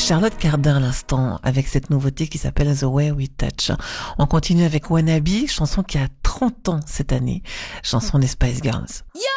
Charlotte Cardin à l'instant avec cette nouveauté qui s'appelle The Way We Touch. On continue avec Wannabe, chanson qui a 30 ans cette année, chanson des Spice Girls. Yo!